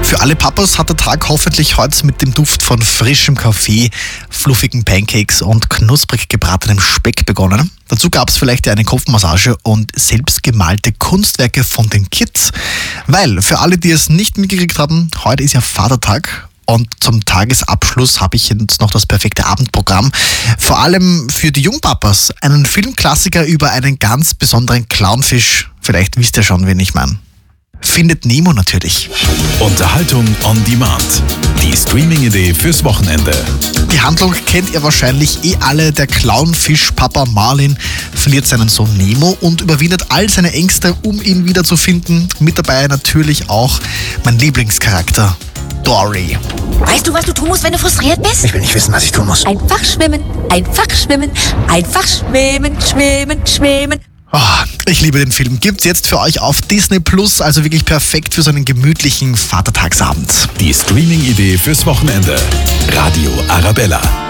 Für alle Papas hat der Tag hoffentlich heute mit dem Duft von frischem Kaffee, fluffigen Pancakes und knusprig gebratenem Speck begonnen. Dazu gab es vielleicht eine Kopfmassage und selbstgemalte Kunstwerke von den Kids. Weil, für alle, die es nicht mitgekriegt haben, heute ist ja Vatertag. Und zum Tagesabschluss habe ich jetzt noch das perfekte Abendprogramm. Vor allem für die Jungpapas einen Filmklassiker über einen ganz besonderen Clownfisch. Vielleicht wisst ihr schon, wen ich meine. Findet Nemo natürlich. Unterhaltung on Demand. Die Streaming-Idee fürs Wochenende. Die Handlung kennt ihr wahrscheinlich alle. Der Clownfisch-Papa Marlin verliert seinen Sohn Nemo und überwindet all seine Ängste, um ihn wiederzufinden. Mit dabei natürlich auch mein Lieblingscharakter, Dory. Weißt du, was du tun musst, wenn du frustriert bist? Ich will nicht wissen, was ich tun muss. Einfach schwimmen, einfach schwimmen, einfach schwimmen, schwimmen, schwimmen. Oh, ich liebe den Film. Gibt's jetzt für euch auf Disney Plus, also wirklich perfekt für so einen gemütlichen Vatertagsabend. Die Streaming-Idee fürs Wochenende. Radio Arabella.